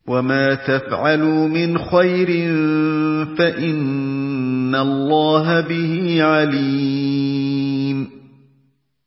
وَمَا تَفْعَلُوا مِنْ خَيْرٍ فَإِنَّ اللَّهَ بِهِ عَلِيمٌ